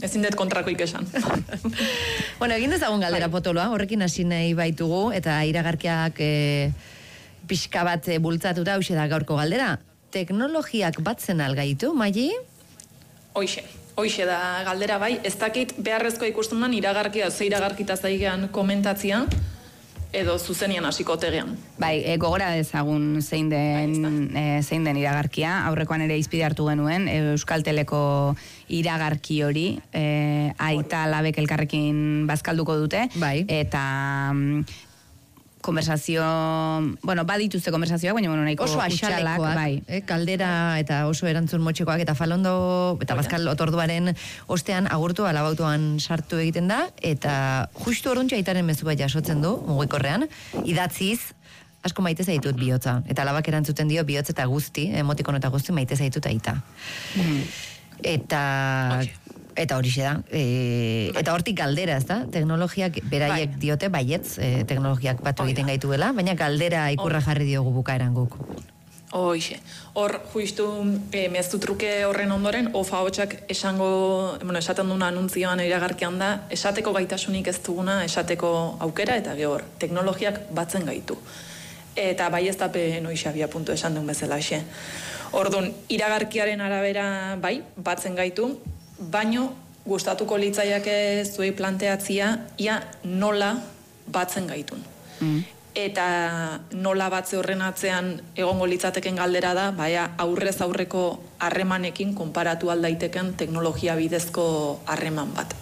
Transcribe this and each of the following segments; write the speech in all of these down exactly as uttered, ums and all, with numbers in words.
ezin dut kontrakoik esan. Bueno, egin dezagun galdera potoloa, horrekin hasi nahi baitugu, eta iragarkiak e, pixka bat e, bultzatuta, hauxe da gaurko galdera. Teknologiak batzen algaitu, Maili? Hoixe, hoixe da galdera bai, ez dakit beharrezko ikusten den iragarkia, ze iragarkita zaigean komentatzia, edo zuzenian hasiko tegean. Bai, e, gogora dezagun zein den, e, zein den iragarkia, aurrekoan ere izpide hartu genuen, e, Euskalteleko iragarki hori, e, aita labek elkarrekin bazkalduko dute, bai. Eta konversazio, bueno, badituzte konversazioak, baina bueno, nahiko oso axalekoak, bai. eh, kaldera eta oso erantzun motxekoak, eta falondo, eta bazkal otorduaren ostean agurtu alabautuan sartu egiten da, eta justu orduntxe aitaren mezu bat jasotzen du, mugikorrean, idatziz, asko maite zaitut bihotza, eta alabak erantzuten dio bihotz eta guzti, emotikon eta guzti maite zaitut aita. Mm. Eta... Eta horixe da, e, eta hortik galdera, ez da? Teknologiak beraiek bai. Diote, baietz, e, teknologiak batu egiten gaituela, baina galdera ikurra jarri diogu bukaeran guk. Hoixe, hor justu e, meztu truke horren ondoren, ofa hotxak esango, bueno, esaten duna anuntzioan iragarkian da, esateko gaitasunik ez duguna, esateko aukera, eta gehor, teknologiak batzen gaitu. Eta bai ez dape noixabia puntu esan duen bezala, xe. Orduan, iragarkiaren arabera, bai, batzen gaitu, baino gustatuko litzaiake zuei planteatzia ia nola batzen gaitun. Mm. Eta nola batze horren atzean egongo litzateken galdera da, baina aurrez aurreko harremanekin konparatu aldaiteken teknologia bidezko harreman bat.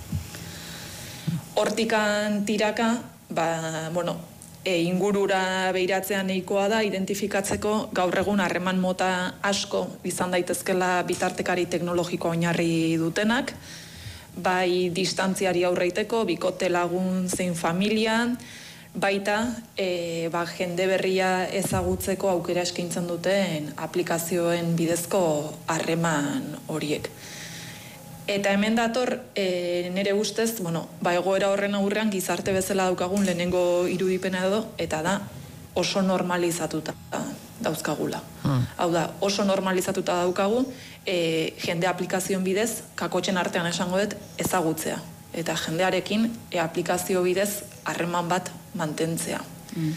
Hortikan tiraka, ba, bueno, e, ingurura behiratzean nahikoa da, identifikatzeko gaur egun harreman mota asko izan daitezkela bitartekari teknologiko oinarri dutenak, bai distantziari aurreiteko, bikote lagun zein familia, baita e, ba, jende berria ezagutzeko aukera eskaintzen duten aplikazioen bidezko harreman horiek. Eta hemen dator, e, nire ustez, bueno, ba, egoera horren aurrean gizarte bezala daukagun lehenengo irudipena edo, eta da oso normalizatuta dauzkagula. Hmm. Hau da, oso normalizatuta daukagu, e, jende aplikazioen bidez, kakotxen artean esango dut, ezagutzea. Eta jendearekin e, aplikazio bidez harreman bat mantentzea. Hmm.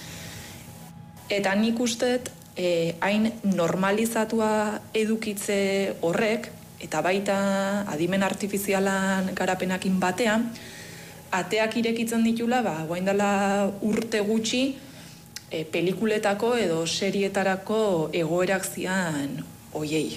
Eta nik usteet, e, hain normalizatua edukitze horrek, eta baita adimen artifizialan garapenakin batean, ateak irekitzen ditula, ba, guain dela urte gutxi, e, pelikuletako edo serietarako egoerak zian oiei.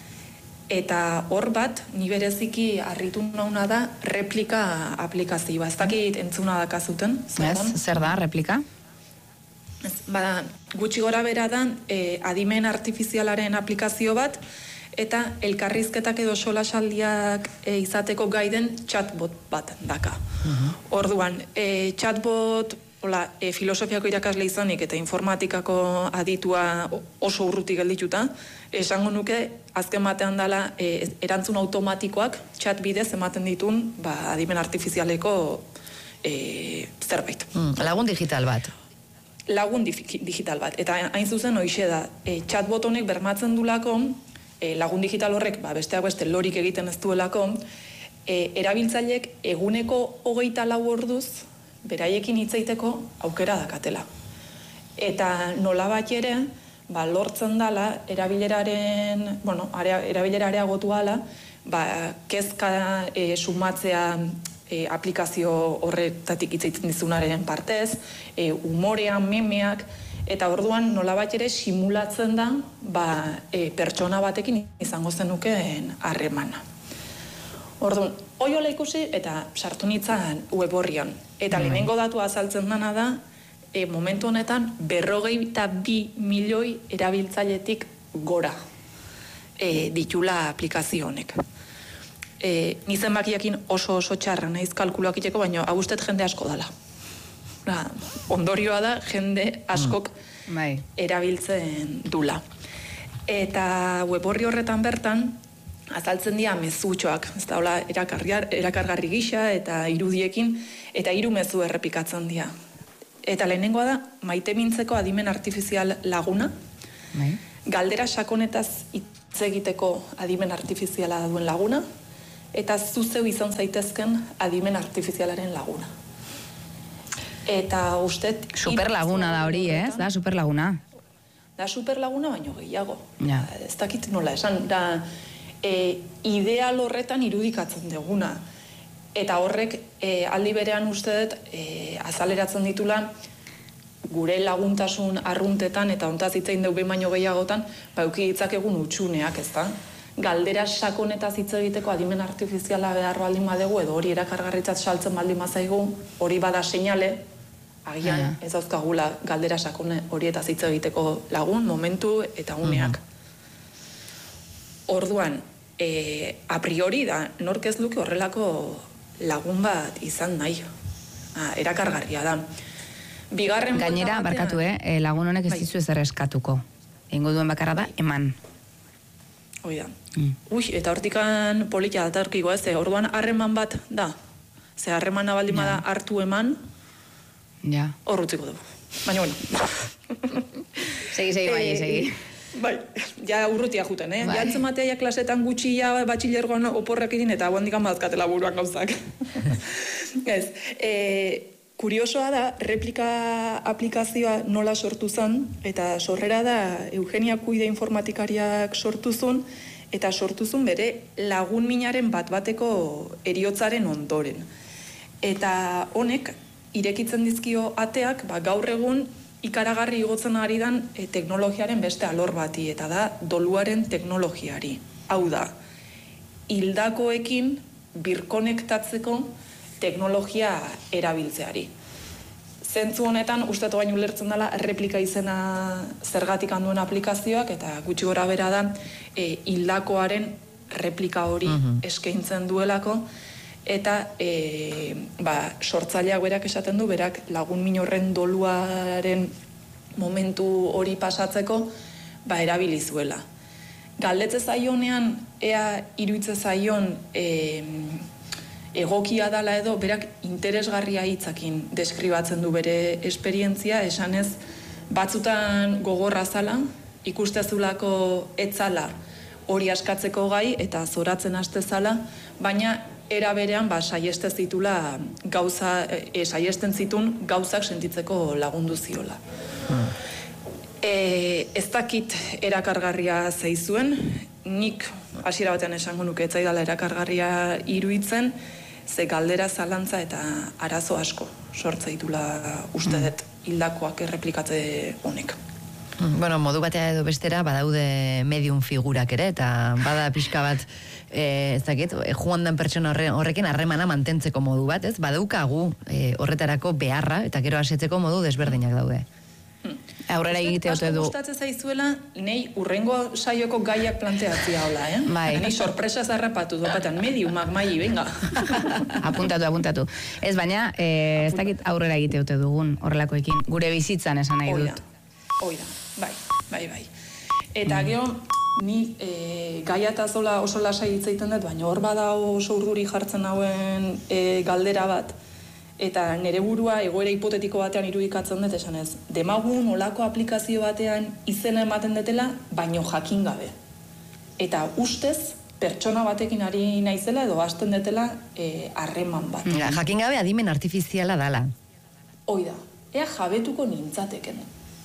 Eta hor bat, ni bereziki harritu nauna da, replika aplikazioa. Ez dakit entzuna dakazuten. Ez, zer da, replika? Ez, ba, gutxi gora bera da, e, adimen artifizialaren aplikazio bat, eta elkarrizketak edo solasaldiak e, izateko gaiden chatbot bat daka. Uh-huh. Orduan, e, chatbot hola, e, filosofiako irakasle izanik eta informatikako aditua oso urruti geldituta, esango nuke azken batean dela e, erantzun automatikoak chat bidez ematen ditun ba, adimen artifizialeko e, zerbait. Mm, lagun digital bat. Lagun digital bat. Eta hain zuzen hoixe da, e, chatbot honek bermatzen dulako, E, lagun digital horrek, ba, besteak beste lorik egiten ez duelako, e, erabiltzaileek eguneko hogeita lau orduz, beraiekin hitzaiteko aukera dakatela. Eta nola bat ere, ba, lortzen dala, erabileraren, bueno, area, erabilera areagotu ala, ba, kezka e, sumatzea e, aplikazio horretatik hitzaitzen dizunaren partez, e, umorean, memeak, eta orduan nolabait ere simulatzen da ba, e, pertsona batekin izango zenukeen harremana. Orduan, oiola ikusi eta sartu nintzen web horrian. Eta lehenengo datua azaltzen dana da, e, momentu honetan berrogeita bi milioi erabiltzailetik gora e, ditula aplikazio honek. E, nizen bakiakin oso oso txarra naiz kalkuluak iteko, baina hau ustet jende asko dala. Ba, ondorioa da jende askok mm. erabiltzen dula. Eta web horri horretan bertan azaltzen dira mezutxoak, ez da hola erakargarri gisa eta irudiekin, eta hiru mezu errepikatzen dira. Eta lehenengoa da maite mintzeko adimen artifizial laguna, mm. galdera sakonetaz hitz egiteko adimen artifiziala duen laguna, eta zuzeu izan zaitezken adimen artifizialaren laguna. Eta ustet... Superlaguna da hori, ez? Da superlaguna. Da superlaguna baino gehiago. Ja. Ez dakit nola esan, da e, ideal horretan irudikatzen duguna. Eta horrek e, aldi berean uste dut e, azaleratzen ditula gure laguntasun arruntetan eta ontaz hitzein dugu baino gehiagotan, ba euki ditzakegun utxuneak, ez da? Galdera sakonetaz hitz egiteko adimen artifiziala behar baldin badegu edo hori erakargarritzat saltzen baldin bazaigu, hori bada seinale, agian ja. Ez dauzkagula galdera sakone horietaz hitz egiteko lagun, momentu eta uneak. Uh-huh. Orduan, e, a priori da, nork ez luke horrelako lagun bat izan nahi. Ah, erakargarria da. Bigarren gainera, barkatu, eh? Lagun honek ez bai. Dizu ezer eskatuko. Egingo duen bakarra da, eman. Hoi da. Mm. Ui, eta hortikan politia datarkiko ez, orduan harreman bat da. Ze harremana baldin bada ja. Hartu eman, ja. Horrutziko dugu. Baina, bueno. Segi, segi, bai, segi. Bai, ja urrutia juten, eh? Bai. Ja antzematea ja klasetan gutxi ja batxilergoan oporrak egin eta guandikan badazkatela buruan gauzak. Ez, eh... Kuriosoa da, replika aplikazioa nola sortu zen, eta sorrera da Eugenia Kuide informatikariak sortu zuen, eta sortu zuen bere lagun minaren bat bateko eriotzaren ondoren. Eta honek, irekitzen dizkio ateak, ba, gaur egun ikaragarri igotzen ari dan e, teknologiaren beste alor bati, eta da doluaren teknologiari. Hau da, hildakoekin birkonektatzeko teknologia erabiltzeari. Zentzu honetan, ustatu baino ulertzen dela, replika izena zergatik handuen aplikazioak, eta gutxi gora bera da, e, hildakoaren replika hori uh-huh. eskaintzen duelako, eta e, ba, sortzaileak berak esaten du, berak lagun min horren doluaren momentu hori pasatzeko, ba, erabili zuela. Galdetze zaionean, ea iruitze zaion, e, egokia dala edo, berak interesgarria hitzakin deskribatzen du bere esperientzia, esanez batzutan gogorra zala, ikustezulako etzala hori askatzeko gai eta zoratzen haste zala, baina era berean ba, saiestez ditula gauza, e, saiesten zitun gauzak sentitzeko lagundu ziola. Hmm. E, ez dakit erakargarria zaizuen, nik hasiera batean esango nuke etzaidala erakargarria iruditzen, ze galdera zalantza eta arazo asko sortza ditula uste dut hildakoak erreplikatze honek. Bueno, modu batea edo bestera badaude medium figurak ere, eta bada pixka bat, e, ez dakit, e, joan den pertsona horre, horrekin harremana mantentzeko modu bat, ez? Badaukagu e, horretarako beharra, eta gero asetzeko modu desberdinak daude. Aurrera egite ote du. Gustatzen zaizuela, nei urrengo saioko gaiak planteatzia hola, eh? Bai. Nei sorpresa zarrapatu dopatean, mediumak mai, venga. apuntatu, apuntatu. Ez baina, eh, ez dakit aurrera egite ote dugun horrelakoekin. Gure bizitzan esan nahi dut. Oida, bai, bai, bai. Eta mm. gero, ni e, gaia eta zola oso lasai hitz egiten dut, baina hor bada oso urduri jartzen hauen e, galdera bat, eta nere burua egoera hipotetiko batean irudikatzen dut esanez, demagun olako aplikazio batean izena ematen detela, baino jakin gabe. Eta ustez, pertsona batekin ari naizela edo hasten detela harreman e, bat. Ja, jakin gabe adimen artifiziala dala. Hoi da, ea jabetuko nintzateken.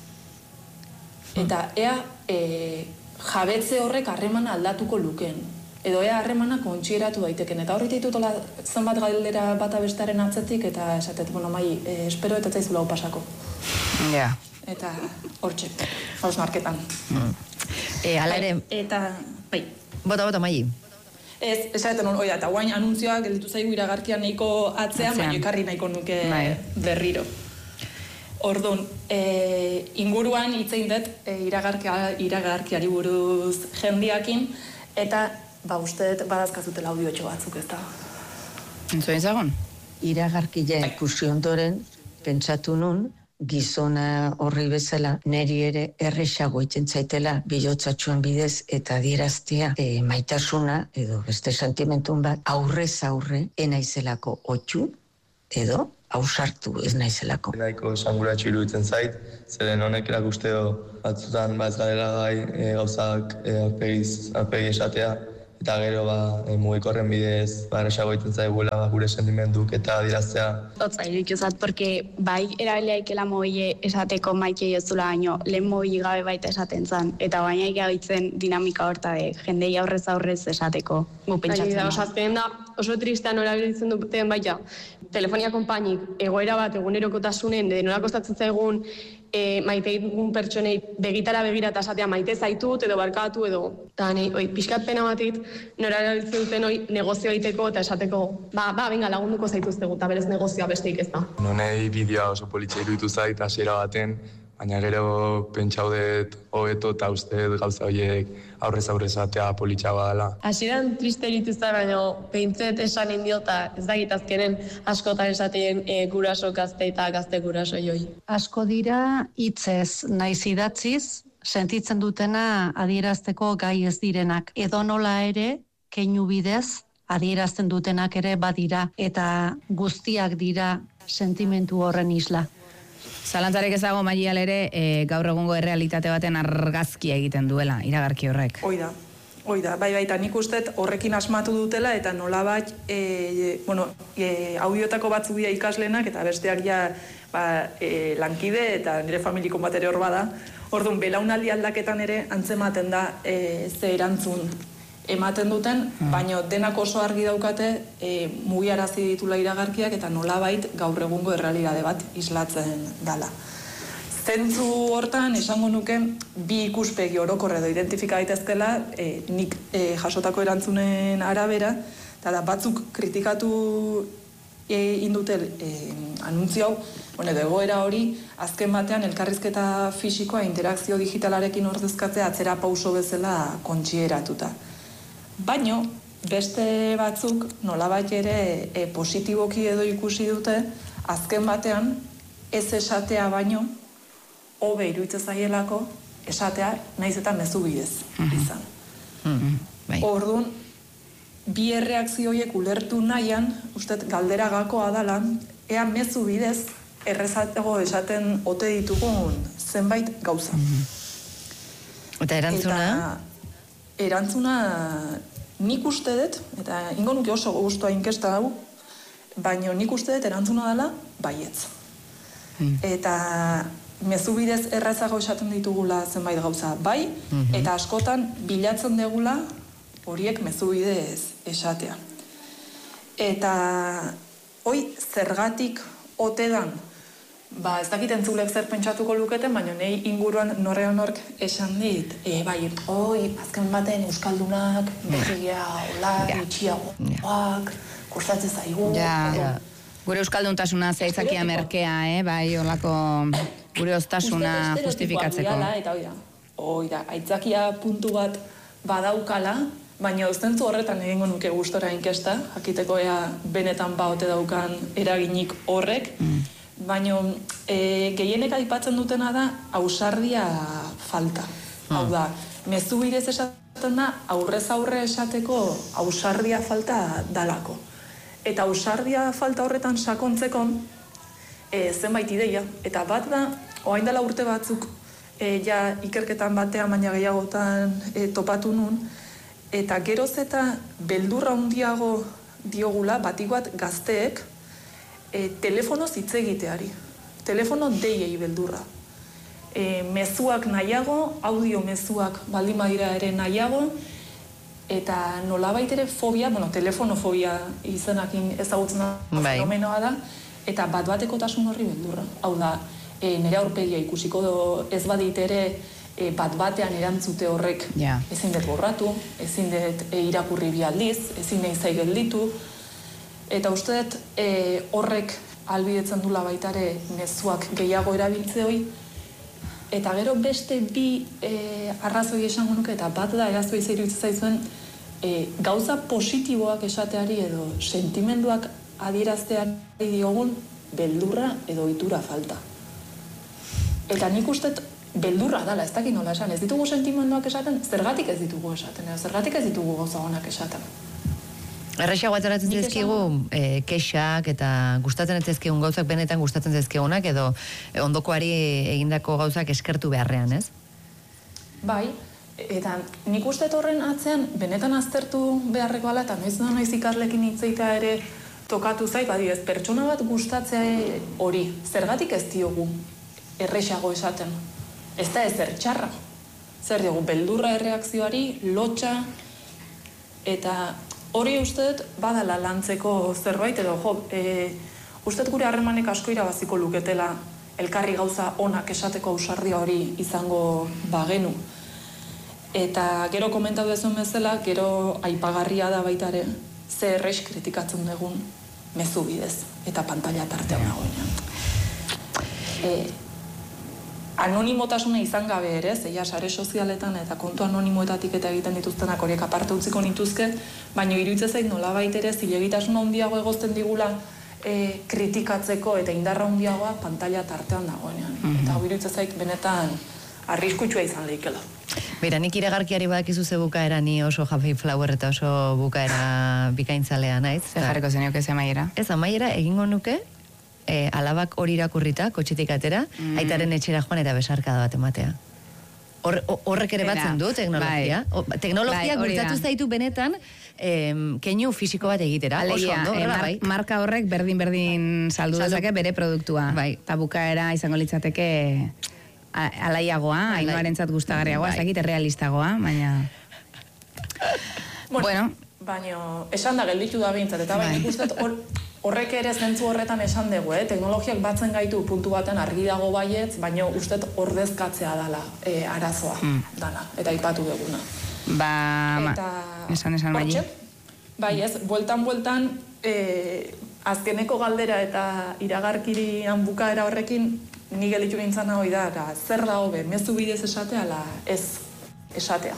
Eta ea e, jabetze horrek harremana aldatuko lukeen. Edo ea harremana kontxieratu daiteken. Eta horretik ditutola zenbat galdera bata bestaren atzetik, eta esatet, bueno, mai, e, espero eta zaizula hau pasako. Ja. Yeah. Eta hortxe, haus marketan. Mm. E, ala ere... Eta, bai. Bota, bota, mai. Ez, esaten hon, oida, eta guain anuntzioa gelditu zaigu iragarkia nahiko atzean, baina ekarri nahiko nuke bai. Berriro. Orduan, e, inguruan hitzein dut e, iragarkia, iragarkiari buruz jendiakin, eta ba, uste dut badazkazutela audiotxo batzuk, ez da. Entzuen zagon? Iragarkia ikusi ondoren, pentsatu nun, gizona horri bezala, neri ere erresago egiten zaitela bihotzatxuen bidez eta adieraztea e, maitasuna edo beste sentimentun bat aurrez aurre enaizelako otxu edo ausartu ez naizelako. Nahiko esanguratxo iruditzen zait, zeren honek erakusteo batzutan baz garela gai e, gauzak e, aurpegiz, aurpegi esatea eta gero ba, e, mugikorren bidez ba, erresago egiten zaigula ba, gure sentimenduk eta adiraztea. Otza irikuzat, porque bai erabilia ikela mobile esateko maite jozula baino, lehen mobile gabe baita esaten zan, eta baina ikagitzen dinamika horta de jendei aurrez aurrez esateko, gu pentsatzen da. Osazten da, oso tristean erabiltzen duten baita, telefonia konpainik egoera bat egunerokotasunen, de nola kostatzen zaigun, E, maite egun pertsonei begitara begira eta esatea maite zaitut edo barkatu edo eta nahi, oi, pixkat pena batit nora erabiltzen duten oi, negozio egiteko eta esateko ba, ba, venga, lagunduko zaituztegu eta berez negozioa besteik ez da. Nonei bideoa oso politxe iruditu zait hasiera baten, baina gero pentsaudet hobeto eta uste gauza horiek aurrez aurrez atea politxagoa dela. Hasieran triste iruditu zait, baina peintzet esan indiota ez dakit azkenen askotan esaten e, guraso gazte eta gazte guraso joi. Asko dira hitzez naiz idatziz sentitzen dutena adierazteko gai ez direnak. Edo nola ere keinu bidez adierazten dutenak ere badira eta guztiak dira sentimentu horren isla. Zalantzarek ezago Maial ere e, gaur egungo errealitate baten argazkia egiten duela, iragarki horrek. Hoi da, hoi da, bai baita nik ustet horrekin asmatu dutela eta nolabait, e, bueno, e, audiotako batzu dira ikaslenak eta besteak ja ba, e, lankide eta nire familiko bat ere hor bada. Orduan, belaunaldi aldaketan ere antzematen da e, ze erantzun ematen duten, mm. baina denak oso argi daukate e, mugiarazi ditula iragarkiak eta nolabait gaur egungo errealitate bat islatzen dala. Zentzu hortan, esango nuke, bi ikuspegi orokorre edo identifika daitezkela, e, nik e, jasotako erantzunen arabera, eta da batzuk kritikatu e, indutel e, anuntzio hau, bueno, egoera hori, azken batean elkarrizketa fisikoa interakzio digitalarekin ordezkatzea atzera pauso bezala kontsieratuta. Baino, beste batzuk nolabait ere e, positiboki edo ikusi dute, azken batean ez esatea baino, hobe iruditzen zaielako esatea naiz eta mezu bidez izan. Mm-hmm. Bai. Orduan, bi erreakzio horiek ulertu nahian, ustet galdera gakoa dala, ea mezu bidez errezatego esaten ote ditugun zenbait gauza. Mm-hmm. Eta erantzuna? Eta erantzuna nik uste dut, eta ingo nuke oso guztua inkesta hau, baina nik uste dut erantzuna dela baietz. Mm. Eta mezu bidez errazago esaten ditugula zenbait gauza bai, mm-hmm. eta askotan bilatzen degula horiek mezu bidez esatea. Eta hoi zergatik ote dan, ba ez dakit entzulek zer pentsatuko luketen, baina nahi inguruan norrean nork esan dit, e, bai, oi, azken baten euskaldunak, begia, hola, gutxiagoak, kostatzen zaigu. Ja, ja. Gure euskalduntasuna zeitzakia merkea, eh, bai, holako gure ostasuna justifikatzeko. Eta oida, oida, aitzakia puntu bat badaukala, baina zentzu horretan egingo nuke gustora inkesta, jakiteko ea benetan baote daukan eraginik horrek, mm. baina e, gehienek aipatzen dutena da ausardia falta. Mm. Hau da, mezu bidez esaten da, aurrez aurre esateko ausardia falta dalako. Eta ausardia falta horretan sakontzeko e, zenbait ideia. Eta bat da, orain dela urte batzuk, e, ja ikerketan batean baina gehiagotan e, topatu nun, eta geroz eta beldurra handiago diogula batik bat gazteek e, telefonoz hitz egiteari. Telefono deiei beldurra. E, mezuak nahiago, audio mezuak baldin badira ere nahiago, eta nolabait ere fobia, bueno, telefonofobia izenakin ezagutzen da fenomenoa da, eta bat batekotasun horri beldurra. Hau da, e, nire aurpegia ikusiko do, ez badit ere e, bat batean erantzute horrek yeah. ezin dut borratu, ezin dut e, irakurri bi aldiz, ezin nahi zai gelditu, eta uste dut e, horrek albidetzen dula baitare mezuak gehiago erabiltze hoi, eta gero beste bi e, arrazoi esango nuke, eta bat da erazoi zeiruditzen zaizuen, e, gauza positiboak esateari edo sentimenduak adierazteari diogun beldurra edo ohitura falta. Eta nik uste beldurra dala, ez dakit nola esan, ez ditugu sentimenduak esaten, zergatik ez ditugu esaten, edo zergatik ez ditugu gauza honak esaten. Errexago ateratzen zezkigu e, kexak eta gustatzen ez zezkigun gauzak benetan gustatzen zezkigunak edo ondokoari egindako gauzak eskertu beharrean, ez? Bai, Eta nik uste horren atzean, benetan aztertu beharreko ala, eta noiz da noiz ikaslekin hitzeita ere tokatu zait, badidez, pertsona bat gustatzea hori, zergatik ez diogu erresago esaten. Ez da ezer txarra. Zer diogu, beldurra erreakzioari, lotxa, eta hori uste dut badala lantzeko zerbait, edo jo, e, uste dut gure harremanek asko irabaziko luketela elkarri gauza onak esateko ausardia hori izango bagenu. Eta gero komentatu dezuen bezala, gero aipagarria da baita ere, ze errex kritikatzen dugun mezu bidez, eta pantalla tartean dagoenean. E, anonimotasuna izan gabe ere, zeia sare sozialetan eta kontu anonimoetatik eta egiten dituztenak horiek aparte utziko nituzke, baina iruditzen zait nolabait ere zilegitasuna handiago egozten digula e, kritikatzeko eta indarra handiagoa pantalla tartean dagoenean. Mm-hmm. Eta hau iruditzen zait benetan arriskutsua izan lehikela. Bera, nik iragarkiari badakizu ze bukaera ni oso Happy Flower eta oso bukaera bikaintzalea naiz. Ze jarriko zenioke ze amaiera? Ez, amaiera egingo nuke, e, alabak hori irakurrita, kotxetik atera, mm. aitaren etxera joan eta besarkada bat ematea. Hor, horrek ere batzen du teknologia. Bai. O, teknologia bai, gurtatu zaitu benetan em, keinu fisiko bat egitera. Alegia, oso ondo, e, mar, bai. Marka horrek berdin-berdin saldu dezake bere produktua. Bai. Ta bukaera izango litzateke alaiagoa, Ainoarentzat gustagarriagoa, ez dakit errealistagoa, baina... Bueno, bueno. Baina, esan da gelditu da behintzat, eta bai, nik uste horrek ere zentzu horretan esan dugu, eh? Teknologiak batzen gaitu puntu baten argi dago baietz, baina uste ordezkatzea dala e, arazoa mm. dala, eta ipatu duguna. Ba, eta, esan esan bai. Bai ez, bueltan-bueltan, e, azkeneko galdera eta iragarkirian bukaera horrekin, ni gelitu nintzen hori da, zer da hobe, mezu bidez esatea, ala ez esatea.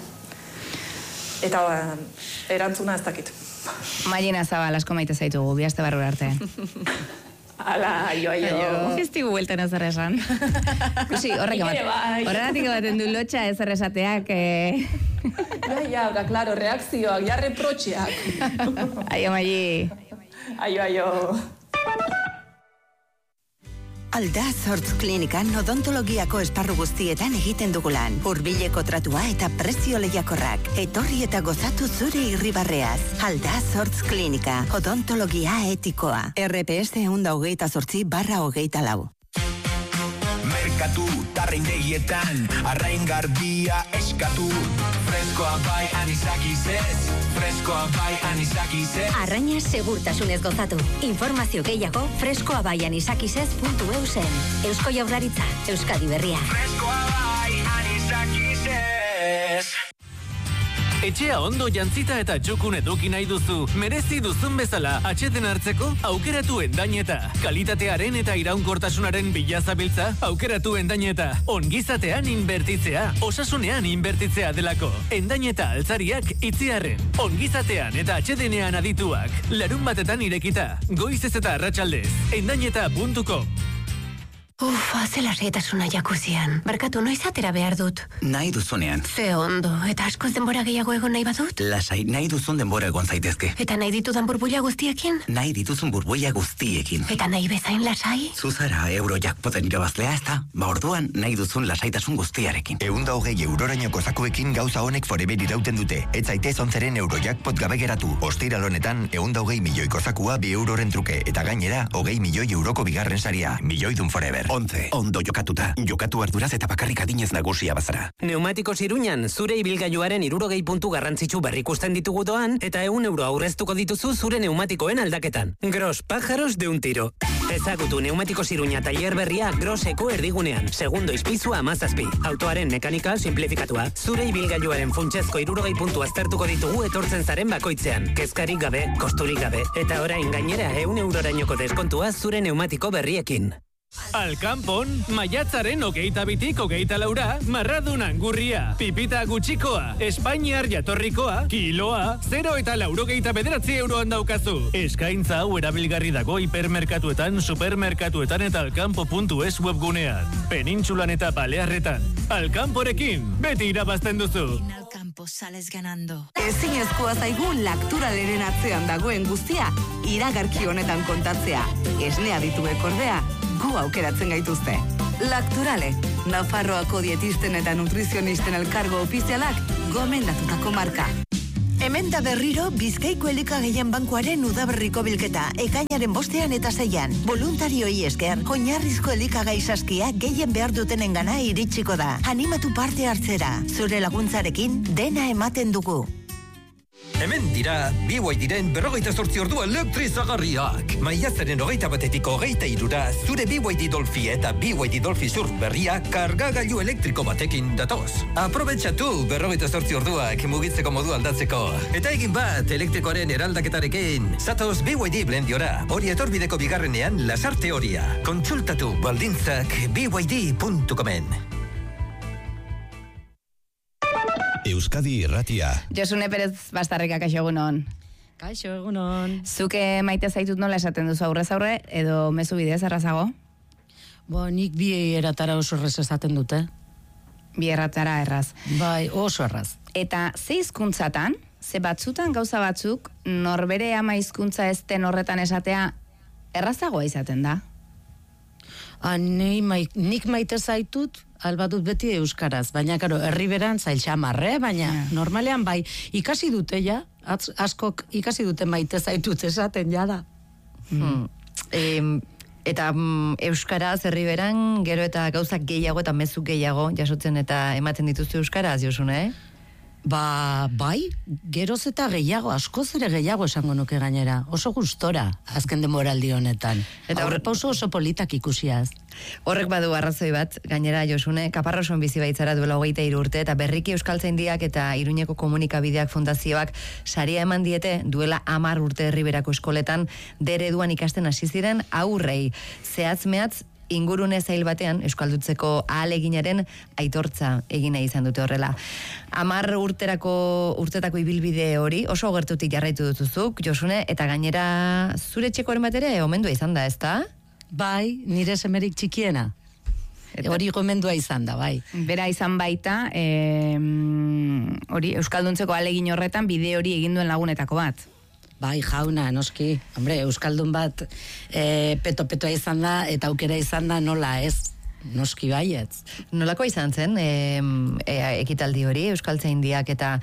Eta ba, erantzuna ez dakit. Mailena Zabal, asko maite zaitugu, bihazte barrura arte. Ala, aio, aio. Ez digu buelten ez erresan. Kusi, horrek ematen. Horregatik ematen du lotxa ez erresateak. Eh... Ja, ja, ora, klaro, reakzioak, ja reprotxeak. Aio, Maili. Aio, aio. Aldaz Klinikan odontologiako esparru guztietan egiten dugulan. Hurbileko tratua eta prezio lehiakorrak. Etorri eta gozatu zure irribarreaz. Aldaz Klinika, odontologia etikoa. R P S ehun eta hogeita zortzi barra hogeita lau. Merkatu, tarreindegietan, arrain garbia eskatu. Freskoa bai anisakizez, freskoa bai anisakizez. Arraina segurtasunez gozatu. Informazio gehiago freskoa bai anisakizez puntu eu zen. Eusko Jaurlaritza, Euskadi Berria. Freskoa bai anisakizez. Etxea ondo jantzita eta txukun eduki nahi duzu, merezi duzun bezala atxeden hartzeko, aukeratu Endaineta. Kalitatearen eta iraunkortasunaren bila zabiltza, aukeratu Endaineta. Ongizatean inbertitzea, osasunean inbertitzea delako. Endaineta altzariak itziarren. Ongizatean eta atxedenean adituak. Larun batetan irekita, goizez eta arratsaldez. Endaineta puntu com. Ufa, zela reetasuna jakuzian. Barkatu, noiz atera behar dut. Nahi duzunean. Ze ondo, eta askoz denbora gehiago egon nahi badut? Lasai, nahi duzun denbora egon zaitezke. Eta nahi ditudan burbuila guztiekin? Nahi dituzun burbuila guztiekin. Eta nahi bezain lasai? Zuzara Eurojackpoten irabazlea ez da? Ba orduan nahi duzun lasaitasun guztiarekin. Eunda hogei eurorainoko zakuekin gauza honek forever irauten dute. Ez zaitez onzeren Eurojackpot gabe geratu. Ostiral honetan, eunda hogei milioiko zakua bi euroren truke. Eta gainera, hogei milioi euroko bigarren saria. Milioidun forever. Ontze, ondo jokatuta. Jokatu arduraz eta bakarrik adinez nagusia bazara. Neumatikos Iruñan, zure ibilgailuaren hirurogei puntu garrantzitsu berrikusten ditugu doan, eta ehun euro aurreztuko dituzu zure neumatikoen aldaketan. Gros pájaros de un tiro. Ezagutu Neumatikos Iruña tailer berria Groseko erdigunean. Segundo izpizua amazazpi. Autoaren mekanika simplifikatua. Zure ibilgailuaren funtsezko hirurogei puntu aztertuko ditugu etortzen zaren bakoitzean. Kezkarik gabe, kosturik gabe. Eta orain gainera ehun eurorainoko deskontua zure neumatiko berriekin. Alkanpon, maiatzaren hogeita bitik hogeita laura, marradun angurria, pipita gutxikoa, Espainiar jatorrikoa, kiloa, zero eta laurogeita bederatzi euroan daukazu. Eskaintza hau erabilgarri dago hipermerkatuetan, supermerkatuetan eta alkanpo puntu es webgunean. Penintsulan eta Balearretan. Alkanporekin, beti irabazten duzu. Alkanpo sales ganando. Ezin ezkoa zaigu lakturaleren atzean dagoen guztia, iragarki honetan kontatzea. Esnea dituek ordea, gu aukeratzen gaituzte. Lacturale, Nafarroako dietisten eta nutrizionisten elkargo ofizialak gomendatutako marka. Hemen da berriro Bizkaiko elikagaien bankuaren udaberriko bilketa, ekainaren bostean eta zeian. Voluntarioi esker, oinarrizko elikagai saskia gehien behar dutenen gana iritsiko da. Animatu parte hartzera, zure laguntzarekin dena ematen dugu. Hemen dira, B Y D-ren berrogeita zortzi ordua elektrizagarriak. Maiatzaren hogeita batetik hogeita irura, zure B Y D Dolphy eta B Y D Dolphy Surf berria kargagailu elektriko batekin datoz. Aprobetxatu berrogeita zortzi orduak mugitzeko modu aldatzeko. Eta egin bat elektrikoaren eraldaketarekin. Zatoz B Y D Blendiora, hori etorbideko bigarrenean lasarte horia. Kontsultatu baldintzak b y d puntu comen. Euskadi Irratia. Josune Perez Bastarrika, kaixo egunon. Kaixo egunon. Zuke maite zaitut nola esaten duzu aurrez aurre, edo mezu bidez errazago? Bo, nik bi eratara oso erraz esaten dute. Bi erratara erraz. Bai, oso erraz. Eta ze hizkuntzatan, ze batzutan gauza batzuk, norbere ama hizkuntza ez den horretan esatea, errazagoa izaten da? Ha, ni, mai, nik maite zaitut, albadut beti euskaraz, baina karo, herriberan zail xamarre, baina yeah. normalean bai, ikasi dute ja, atz, askok ikasi dute maite zaitut esaten jada. Hmm. E, eta mm, euskaraz herriberan gero eta gauzak gehiago eta mezu gehiago jasotzen eta ematen dituzte euskaraz, Josune, eh? Ba, bai, geroz eta gehiago, askoz ere gehiago esango nuke gainera. Oso gustora, azken denboraldi honetan. Eta aurrepauso oso politak ikusiaz. Horrek badu arrazoi bat, gainera Josune, Kaparroson bizi baitzara duela hogeita hiru urte, eta berriki Euskaltzaindiak eta Iruñeko Komunikabideak Fundazioak saria eman diete duela hamar urte herriberako eskoletan dereduan ikasten hasi ziren aurrei. Zehatz mehatz ingurune zail batean euskaldutzeko ahaleginaren aitortza egina izan dute horrela. Hamar urterako urtetako ibilbide hori oso gertutik jarraitu dutuzuk, Josune, eta gainera zure txekoren bat ere omendua izan da, ezta? Bai, nire semerik txikiena. Eta hori gomendua izan da, bai. Bera izan baita, e, hori euskalduntzeko ahalegin horretan bide hori egin duen lagunetako bat. Bai, jauna, noski. Hombre, euskaldun bat e, peto-petoa izan da, eta aukera izan da nola ez, noski baietz. Nolako izan zen, e, e, ekitaldi hori, Euskaltzaindiak eta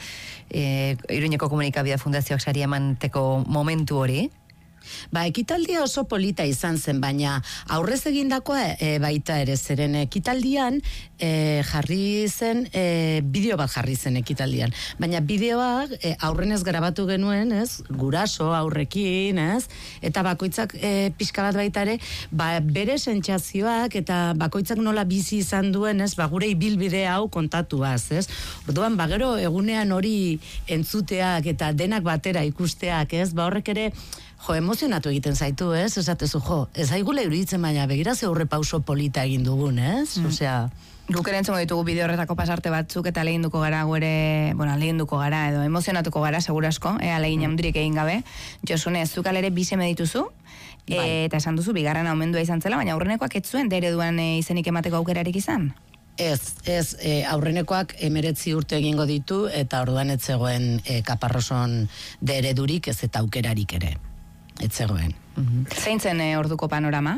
e, Iruñeko Komunikabidea Fundazioak sari emanteko momentu hori? Ba, ekitaldia oso polita izan zen, baina aurrez egindakoa e, baita ere, zeren ekitaldian e, jarri zen, e, bideo bat jarri zen ekitaldian. Baina bideoa e, aurrenez grabatu genuen, ez, guraso aurrekin, ez, eta bakoitzak e, pixka bat baita ere, ba, bere sentsazioak eta bakoitzak nola bizi izan duen, ez, ba, gure ibilbide hau kontatuaz, ez. Orduan, ba, gero egunean hori entzuteak eta denak batera ikusteak, ez, ba, horrek ere, jo, emozionatu egiten zaitu, ez? Esatezu, jo, ez aigule iruditzen baina, begira ze horre pauso polita egin dugun, ez? Mm. Osea... Guk ere entzungo ditugu bideo horretako pasarte batzuk eta lehinduko gara guere, bueno, lehinduko gara edo emozionatuko gara, segurasko, ea legin handirik egin gabe. Josune, zukal ere bi seme dituzu, bai. e, eta esan duzu, bigarren aumendua izan zela, baina aurrenekoak ez zuen dereduan e, izenik emateko aukerarik izan? Ez, ez, e, aurrenekoak emeretzi urte egingo ditu, eta orduan ez zegoen e, Kaparroson deredurik ez eta aukerarik ere. Ez zegoen. Mm-hmm. Zein zen e, orduko panorama?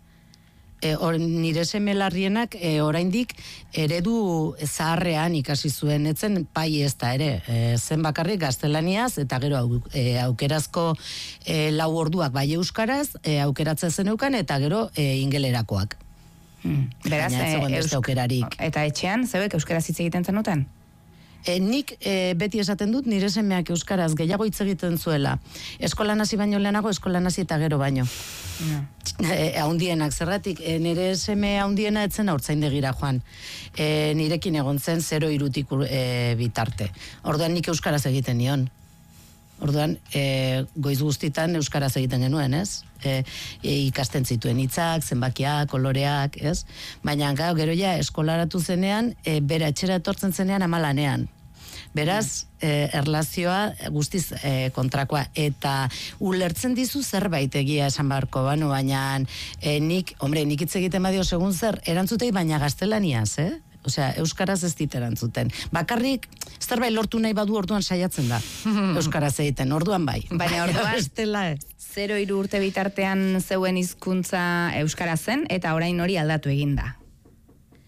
E, or, nire seme larrienak e, oraindik eredu zaharrean ikasi zuen, etzen pai ez da ere. E, zen bakarrik gaztelaniaz eta gero au, e, aukerazko e, lau orduak bai euskaraz, e, aukeratzen zeneukan eta gero e, ingelerakoak. Hmm. Beraz, e, eusk... eta etxean, zeuek euskaraz hitz egiten zenuten? E, nik e, beti esaten dut nire semeak euskaraz gehiago hitz egiten zuela. Eskolan hasi baino lehenago, eskolan hasi eta gero baino. Yeah. E, haundienak, zerratik, e, nire seme haundiena etzen haurtzaindegira joan. E, nirekin egon zen zero irutik e, bitarte. Orduan nik euskaraz egiten nion. Orduan, e, goiz guztitan euskaraz egiten genuen, ez? E, e, ikasten zituen hitzak, zenbakiak, koloreak, ez? Baina gero ja eskolaratu zenean, e, bera etxera etortzen zenean amalanean. Beraz, eh, erlazioa guztiz eh, kontrakoa, eta ulertzen dizu zerbait egia esan barko, bano, baina eh, nik, hombre, nik hitz egiten badio segun zer, erantzutei baina gaztelaniaz, eh? Osea, euskaraz ez dit erantzuten. Bakarrik, zerbait lortu nahi badu orduan saiatzen da, euskaraz egiten, orduan bai. Baina orduan, zero hiru urte bitartean zeuen hizkuntza euskara zen, eta orain hori aldatu eginda.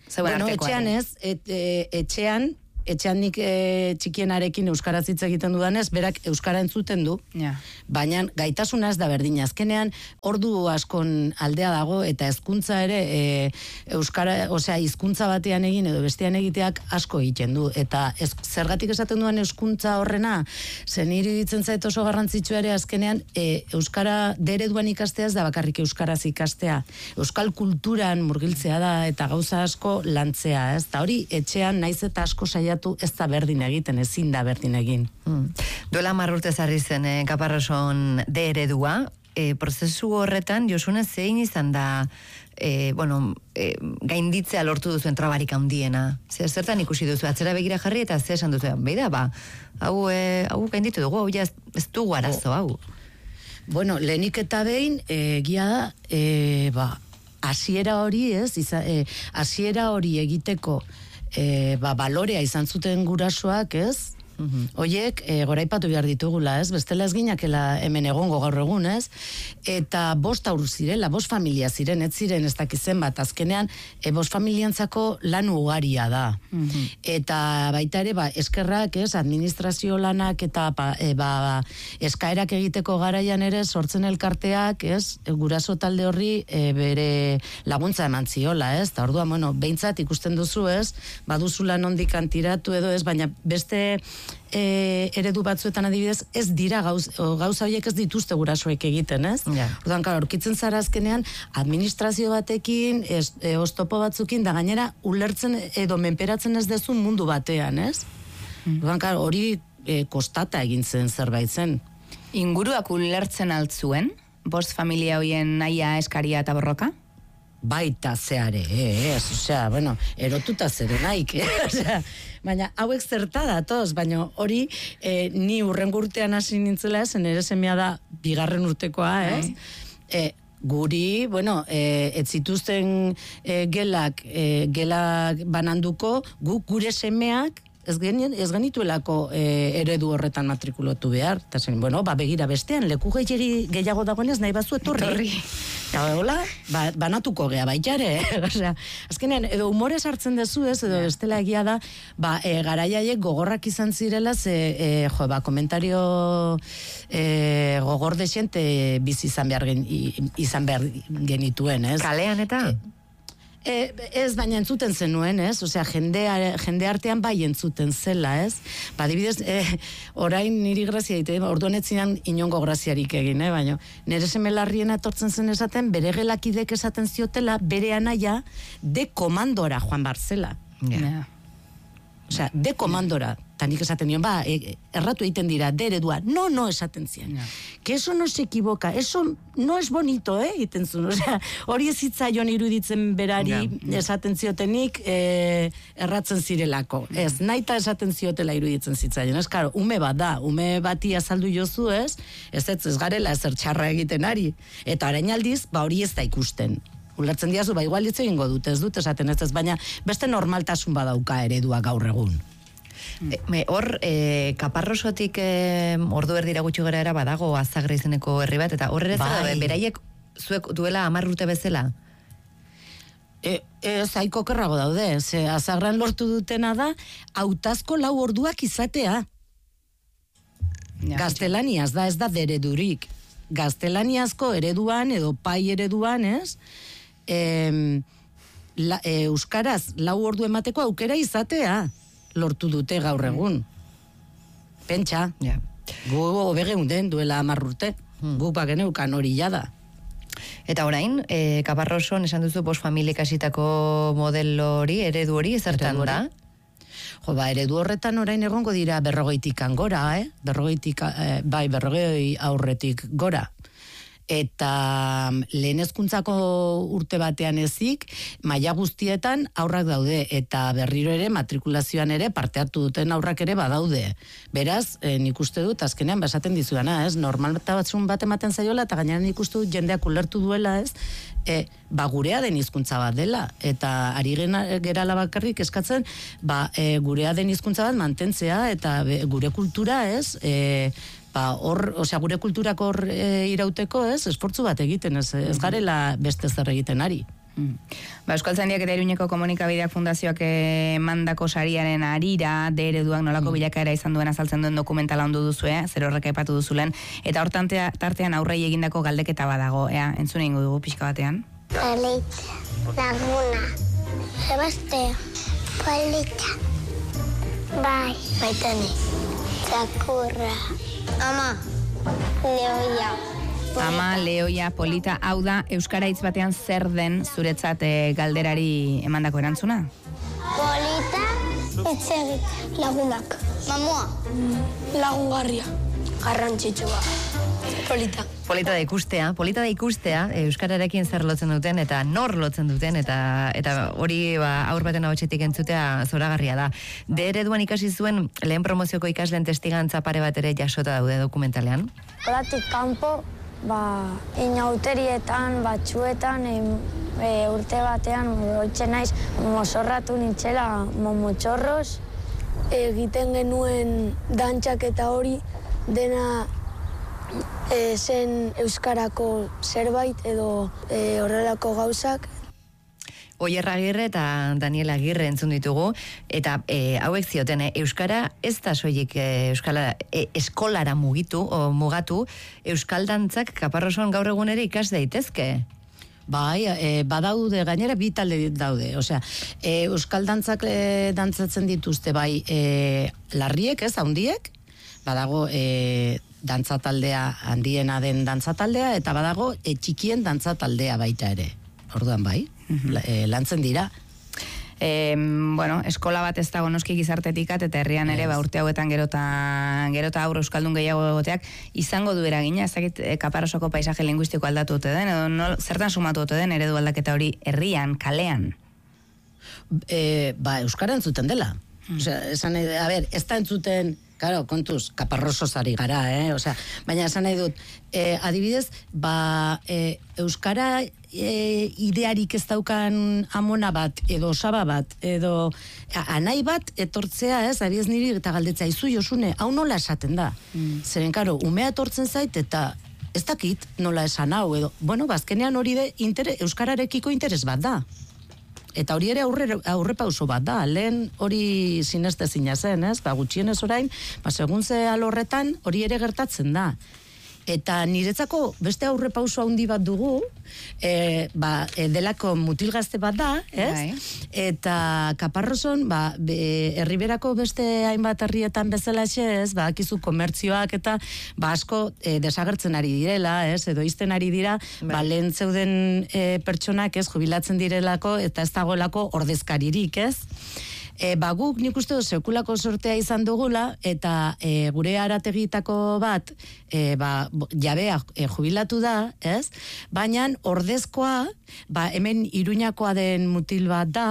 Zeuen bueno, artekoa etxean ere. ez, et, e, etxean, etxean nik e, txikienarekin euskaraz hitz egiten dudanez, berak euskara entzuten du, ja. baina gaitasuna ez da berdina. Azkenean, ordu askon aldea dago, eta hezkuntza ere, e, euskara, osea, hizkuntza batean egin edo bestean egiteak asko egiten du. Eta ez, zergatik esaten duen hezkuntza horrena, zen iruditzen zait oso garrantzitsu ere azkenean, e, euskara dereduan ikastea ez da bakarrik euskaraz ikastea. Euskal kulturan murgiltzea da, eta gauza asko lantzea, ez? Ta hori, etxean naiz eta asko saia ez da berdin egiten, ezin da berdin egin. Mm. Duela hamar urte zarri zen eh, Kaparroson de eredua, eh, prozesu horretan, Josune, zein izan da eh, bueno, eh, gainditzea lortu duzuen trabarik handiena? Zer, zertan ikusi duzu, atzera begira jarri eta ze esan duzu, beida, ba, hau, eh, hau gainditu dugu, hau ja ez, ez dugu arazo, hau. Bueno, lehenik eta behin, egia da, e, ba, hasiera hori ez, iza, e, hasiera hori egiteko E, ba, balorea izan zuten gurasoak, ez? Oiek, e, goraipatu behar ditugula, ez? Bestela ez ginakela hemen egongo gaur egun, ez? Eta bost aur zirela, bost familia ziren, ez ziren ez dakizen bat, azkenean, e, bost familiantzako lan ugaria da. Eta baita ere, ba, eskerrak, ez? Administrazio lanak eta ba, e, ba, eskaerak egiteko garaian ere sortzen elkarteak, ez? E, guraso talde horri e, bere laguntza eman ziola, ez? Ta orduan, bueno, behintzat ikusten duzu, ez? Baduzula nondik kantiratu edo, ez? Baina beste E, eredu batzuetan adibidez, ez dira gauz, gauza horiek ez dituzte gurasoek egiten, ez? Ja. Orduan, klar, aurkitzen zara azkenean administrazio batekin, ez, e, oztopo batzukin, da gainera ulertzen edo menperatzen ez dezun mundu batean, ez? Orduan, klar, hori e, kostata egin zen zerbait zen. Inguruak ulertzen altzuen, bost familia hoien naia, eskaria eta borroka? Baita zeare, ez, osea, bueno, erotuta zere naik, eh? Osea, baina hauek zerta datoz, baina hori eh, ni urrengo urtean hasi nintzela, ez, nere semea da bigarren urtekoa, ez? Eh, guri, bueno, eh, ez zituzten eh, gelak, eh, gelak bananduko, guk gure semeak, ez, genien, ez genituelako e, eredu horretan matrikulatu behar. Eta zen, bueno, ba, begira bestean, leku gehiagi gehiago dagoenez nahi bazu etorri. Eta hola, ba, banatuko gea baitare. Osea, azkenean, edo humorez hartzen dezu ez, edo bestela egia da, ba, e, garaiaiek gogorrak izan zirela, ze, e, jo, ba, komentario e, gogor desente bizi izan behar, gen, izan behar genituen, ez? Kalean eta? E, E, ez, baina entzuten zenuen, ez? Osea, jende, jende artean bai entzuten zela, ez? Ba, adibidez, e, orain niri grazia dite, orduan etzinan inongo graziarik egin, eh? Baina, nire seme larriena etortzen zen esaten, bere gelakidek esaten ziotela, bere anaia, de komandora joan barzela. Yeah. Osea, de komandora. Tanik esaten nion, ba, e, erratu egiten dira, de eredua. No, no, esaten zian. Yeah. Que eso no se equivoca, eso no es bonito, eh, egiten zuen. Osea, hori ez zitzaion iruditzen berari yeah. esaten ziotenik e, erratzen zirelako. Yeah. Ez, naita esaten ziotela iruditzen zitzaion. Ez, karo, ume bat da, ume bati azaldu jozu, ez, ez ez, ez garela ezer txarra egiten ari. Eta orain aldiz, ba, hori ez da ikusten. Ulertzen diazu, ba, igual hitz egingo dut, ez dut esaten ez ez, baina beste normaltasun badauka eredua gaur egun. E, me, hor, e, Kaparrosotik e, ordu erdira gutxi gara era badago Azagre izeneko herri bat, eta horre bai. Zara, beraiek zuek duela hamar urte bezala? E, e, zaiko kerrago daude, ze Azagran lortu dutena da, hautazko lau orduak izatea. Ja, gaztelaniaz da, ez da deredurik. Gaztelaniazko ereduan, edo pai ereduan, ez? E, la, e, euskaraz lau ordu emateko aukera izatea. Lortu dute gaur egun. Pentsa. Yeah. Gu obegeunden duela hamar urte. Hmm. Gu bageneukan hori jada. Eta orain, e, Kaparroson esan duzu bost familiek hasitako modelo hori, eredu hori, zertan da? Jo, ba, eredu horretan orain egongo dira berrogeitikan gora, eh? Berrogeitik, eh, bai, berrogei aurretik gora. Eta lehen hezkuntzako urte batean ezik, maila guztietan aurrak daude, eta berriro ere matrikulazioan ere parte hartu duten aurrak ere badaude. Beraz, eh, nik uste dut, azkenean basaten dizuana, ez? Normal batzun bat ematen zaiola, eta gainean nik uste dut jendeak ulertu duela, ez? E, ba, gurea den hizkuntza bat dela, eta ari gerala bakarrik eskatzen, ba, e, gurea den hizkuntza bat mantentzea, eta be, gure kultura, ez? E, ba, hor, osea, gure kulturako hor e, irauteko, ez? Esfortzu bat egiten, ez, ez garela beste zer egiten ari. Mm. Ba, Euskaltzaindiak eta Iruñeko Komunikabideak Fundazioak emandako sariaren arira, de ereduak nolako mm. bilakaera izan duen azaltzen duen dokumentala ondu duzu, eh? Zer horrek aipatu duzulen, eta hortan tartean aurrei egindako galdeketa badago, ea, entzun egingo dugu pixka batean. Polita, laguna, Sebastea, polita, bai, baitane, zakurra, ama, leoia. Ama, leoia, polita, hau da, euskara hitz batean zer den zuretzat e, galderari emandako erantzuna? Polita, itzegit, lagunak. Mamua, lagungarria, garrantzitsua, polita. Polita da ikustea, polita da ikustea, euskararekin zer lotzen duten eta nor lotzen duten eta eta hori ba, aur baten ahotsetik entzutea zoragarria da. De ereduan ikasi zuen lehen promozioko ikasleen testigantza pare bat ere jasota daude dokumentalean. Horatik kanpo, ba, inauterietan, batzuetan, e, urte batean, oitzen naiz, mozorratu nintzela momotxorroz, egiten genuen dantxak eta hori dena e, zen euskarako zerbait edo e, horrelako gauzak. Oier Agirre eta Daniel Agirre entzun ditugu, eta e, hauek zioten, e, euskara ez da soilik e, euskala, e, eskolara mugitu, o mugatu, euskaldantzak Kaparroson gaur egun ere ikas daitezke. Bai, e, badaude, gainera bi talde daude, osea, e, euskaldantzak e, dantzatzen dituzte, bai, e, larriek, ez, handiek, badago e, dantzataldea, handiena den dantzataldea, eta badago e, txikien dantzataldea baita ere, orduan bai. La, eh, lantzen dira. E, bueno, eskola bat ez dago noski gizartetikat eta herrian ere ba, urte hauetan gerota gerota aurre euskaldun gehiago egoteak izango du eragina, ez dakit e, Kaparrosoko paisaje linguistiko aldatu ote den edo no, zertan sumatu ote den eredu aldaketa hori herrian, kalean? E, ba, euskara entzuten dela. Mm. Osea, esan, a ber, ez da entzuten, claro, kontuz, Kaparrosos ari gara, eh? Osea, baina esan nahi dut, e, adibidez, ba, e, euskara e, idearik ez daukan amona bat, edo osaba bat, edo anai bat etortzea, ez, ari ez niri eta galdetzea, izu Josune, hau nola esaten da? Mm. Zeren, karo, umea etortzen zait, eta ez dakit nola esan hau, edo, bueno, bazkenean hori de inter, euskararekiko interes bat da. Eta hori ere aurre, aurre pauso bat da, lehen hori sinestezina zen, ez? Ba, gutxienez orain, ba, segun ze alorretan hori ere gertatzen da. Eta niretzako beste aurre pauso handi bat dugu, e, ba, e, delako mutilgazte bat da, ez? Bai. Eta Kaparroson, ba, be, herriberako beste hainbat herrietan bezalaxe, ez? Ba, akizu komertzioak eta ba, asko e, desagertzen ari direla, ez? Edo izten ari dira, bai. Ba, lehen zeuden e, pertsonak, ez? Jubilatzen direlako eta ez dagoelako ordezkaririk, ez? E, ba, guk nik uste dut sekulako sortea izan dugula, eta e, gure arategitako bat, e, ba, jabea e, jubilatu da, ez? Baina ordezkoa, ba, hemen Iruñakoa den mutil bat da,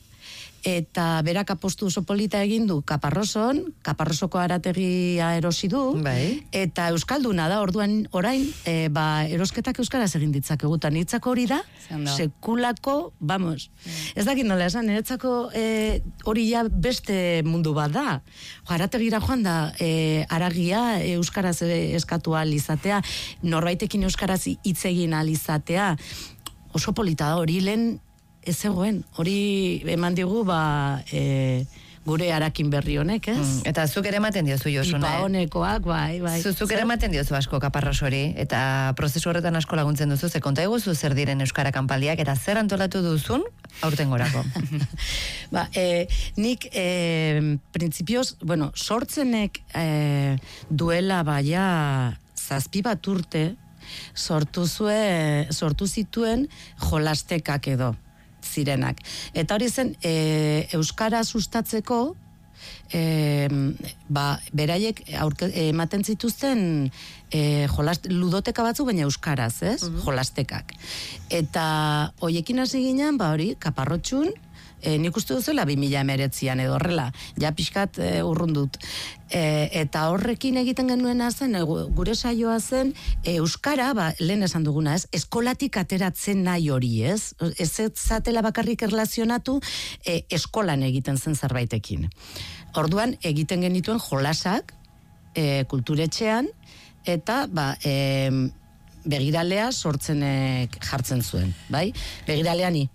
eta berak apostu oso polita egin du Kaparroson, Kaparrosoko arategia erosi du, bai. Eta euskalduna da, orduan orain, e, ba, erosketak euskaraz egin ditzakegu, eta niretzako hori da, Zendo. Sekulako, vamos, mm. ez dakit nola esan, niretzako e, hori ja beste mundu bat da. Arategira joan da, e, aragia e, euskaraz eskatu ahal izatea, norbaitekin euskaraz hitz egin ahal izatea, oso polita da, hori lehen ez zegoen, hori eman digu ba, e, gure arakin berri honek, ez? Mm, eta zuk ere ematen diozu, Josune. Ipa honekoak, bai, bai. Zuk ere ematen diozu asko Kaparros hori, eta prozesu horretan asko laguntzen duzu, ze konta eguzu zer diren euskara kanpaldiak, eta zer antolatu duzun aurten gorako. ba, e, nik, e, printzipioz, bueno, sortzenek e, duela baia zazpi bat urte, sortu, zue, sortu zituen jolastekak edo. Zirenak. Eta hori zen, e, euskara sustatzeko, e, ba, beraiek aurke, ematen zituzten e, jolast, ludoteka batzu, baina euskaraz, ez? Uh-huh. Jolastekak. Eta hoiekin hasi ginen, ba hori, Kaparrotxun, e, nik uste duzuela bi mila emeretzian edo horrela, ja pixkat e, urrundut. E, eta horrekin egiten genuena zen, e, gure saioa zen, e, euskara, ba, lehen esan duguna, ez, eskolatik ateratzen nahi hori, ez? Ez zatela bakarrik erlazionatu, e, eskolan egiten zen zerbaitekin. Orduan, egiten genituen jolasak, e, kulturetxean, eta, ba, e, begiralea sortzenek jartzen zuen, bai? Begiralea ni.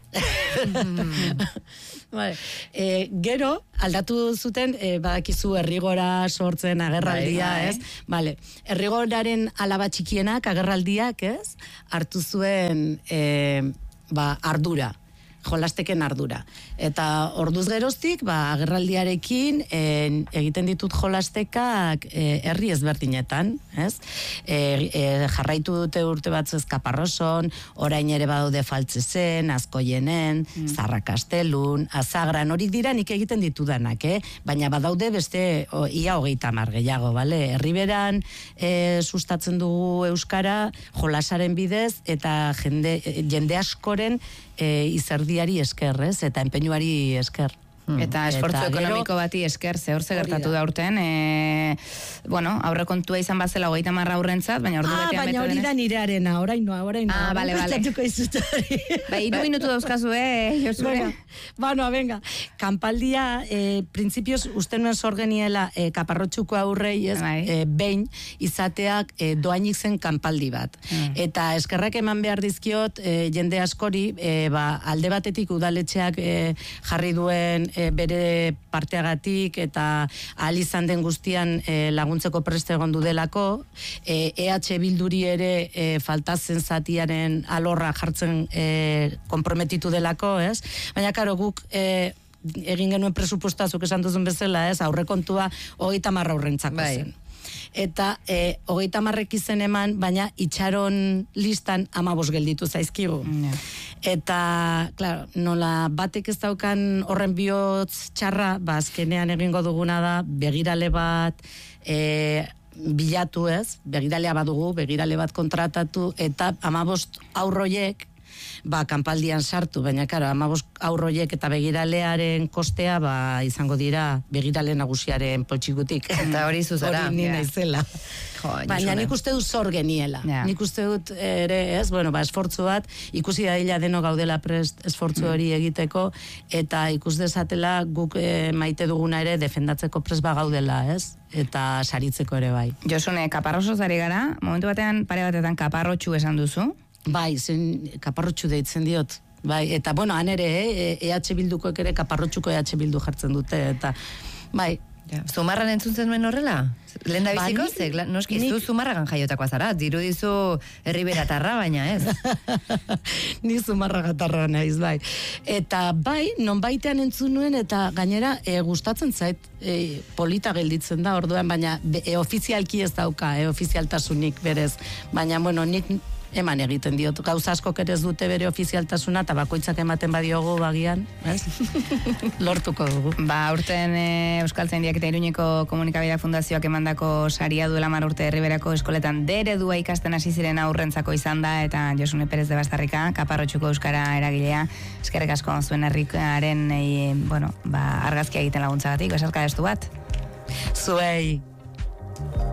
Vale. E, gero, aldatu zuten, e, badakizu errigora sortzen agerraldia, Bai, bai. ez? Vale. Errigoraren alaba txikienak, agerraldiak, ez? Hartu zuen, e, ba, ardura. Jolasteken ardura. Eta orduz geroztik, ba, agerraldiarekin en, egiten ditut jolastekak e, herri ezberdinetan, ez? E, e, jarraitu dute urte batzuz Kaparroson, orain ere badaude Faltzezen, Azkoienen, mm. Zarrakastelun, Azagran, hori dira nik egiten ditudanak, eh? Baina badaude beste o, ia hogeita hamar gehiago, bale? Herriberan e, sustatzen dugu euskara jolasaren bidez eta jende, jende askoren e, izerdiari esker, ez? Eta empeñuari esker. Eta esfortzu Eta ekonomiko gero- bati esker zehor ze gertatu Hori da. da urten, e, bueno, aurrekontua izan bazela hogeita hamar aurrentzat, baina ordu Ah, betean baina bete hori denez. da nirearena, orainoa, orainoa. Ah, bale, bale. Kostatuko izut hori. Ba, hiru minutu dauzkazu, eh, Josue? Bueno, bueno, venga. Kanpaldia, eh, principios, uste nuen sorgeniela eh, kaparrotxuko aurrei, ez, eh, behin izateak eh, doainik zen kanpaldi bat. Mm. Eta eskerrak eman behar dizkiot eh, jende askori, eh, ba, alde batetik udaletxeak eh, jarri duen eh, bere parteagatik eta ahal izan den guztian eh, laguntzeko preste egon dudelako, eh, E H Bilduri ere eh, faltazen zatiaren alorra jartzen eh, komprometitu delako, ez? Baina, karo, guk eh, egin genuen presupuestazuk esan duzun bezala, ez? Aurrekontua hogeita hamar aurrentzako Bai. zen. Eta eh, hogeita hamarrek izen eman, baina itxaron listan amabos gelditu zaizkigu. Eta, claro, nola batek ez daukan horren bihotz txarra, ba, azkenean egingo duguna da, begirale bat, e, bilatu, ez? Begiralea badugu, begirale bat kontratatu, eta amabost aurroiek, ba, kanpaldian sartu, baina, karo, amabost aurroiek eta begiralearen kostea, ba, izango dira begirale nagusiaren poltsikutik. Eta hori zuzara. Hori ni Ja. naizela. Jo, Baina Josune. nik uste dut zor geniela. Ja. Nik uste dut ere, ez, bueno, ba, esfortzu bat, ikusi da hila deno gaudela prest esfortzu hori egiteko, eta ikus dezatela guk eh, maite duguna ere defendatzeko prest ba gaudela, ez? Eta saritzeko ere bai. Josune, kaparrosoz ari gara, momentu batean, pare batetan kaparrotxu esan duzu. Bai, zen kaparrotxu deitzen diot. Bai, eta bueno, han ere, eh, E H Bildukoek ere kaparrotxuko E H Bildu jartzen dute, eta bai. Ja. Zumarran entzun zenuen horrela? Lehen da biziko, Ba, nik- ze, gla- noski, nik- zu Zumarragan jaiotakoa zara, diru dizu herriberatarra, baina ez. Ni Zumarra gatarra naiz, bai. Eta bai, non baitean entzun nuen, eta gainera e, gustatzen zait, e, polita gelditzen da orduan, baina be, e, ofizialki ez dauka, e, ofizialtasunik berez. Baina, bueno, nik eman egiten diot. Gauza askok ere ez dute bere ofizialtasuna, eta bakoitzak ematen badiogu bagian, ez? Lortuko dugu. Ba, urten e, Euskaltzaindiak eta Iruñeko Komunikabidea Fundazioak emandako saria duela hamar urte herriberako eskoletan deredua ikasten hasi ziren aurrentzako izan da, eta Josune Perez de Bastarrika, kaparrotxuko euskara eragilea, eskerrik asko zuen herrikaren e, bueno, ba, argazkia egiten laguntzagatik, besarka destu bat. Zuei.